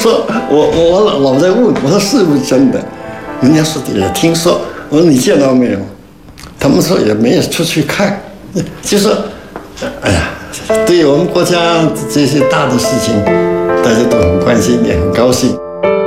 说我老在问，我说是不是真的？人家说也听说。我说你见到没有？他们说也没有出去看。就说，哎呀，对于我们国家这些大的事情，大家都很关心，也很高兴。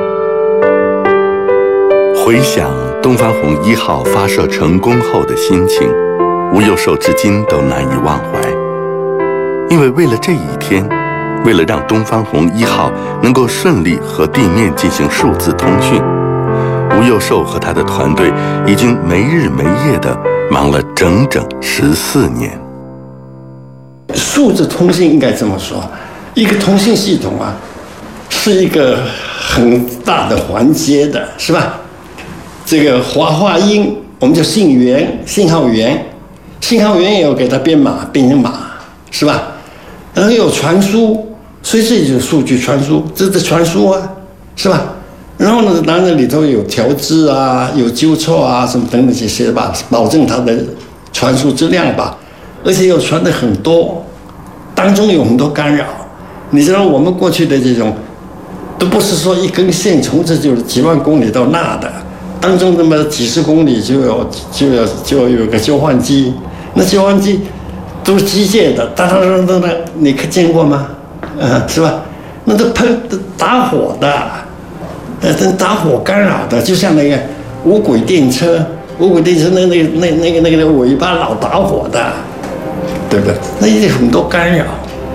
回想东方红1号发射成功后的心情，吴幼寿至今都难以忘怀。因为为了这一天，为了让东方红1号能够顺利和地面进行数字通讯，吴幼寿和他的团队已经没日没夜地忙了整整14年。 数字通信应该这么说，一个通信系统啊，是一个很大的环节的，是吧？这个话音，我们叫信源、信号源，信号源也要给它编码，变成码，是吧？然后有传输，所以这就是数据传输，这是传输啊，是吧？然后呢，当然里头有调制啊，有纠错啊，什么等等这些吧，保证它的传输质量吧。而且又传的很多，当中有很多干扰。你知道我们过去的这种，都不是说一根线从这就是几万公里到那的，当中那么几十公里就有个交换机，那交换机都是机械的，当，你看见过吗？是吧？那都打火的。打火干扰的，就像那个无轨电车那个尾巴老打火的，对不对？那也很多干扰。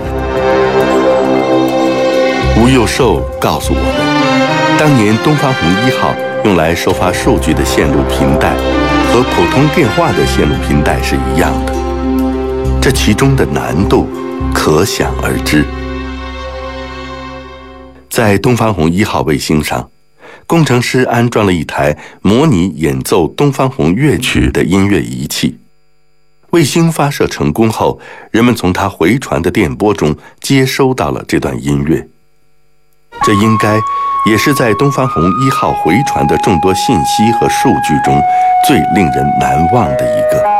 吴幼寿告诉我们，当年东方红1号用来收发数据的线路频带和普通电话的线路频带是一样的，这其中的难度可想而知。在东方红1号卫星上，工程师安装了一台模拟演奏东方红乐曲的音乐仪器。卫星发射成功后，人们从它回传的电波中接收到了这段音乐。这应该也是在东方红1号回传的众多信息和数据中最令人难忘的一个。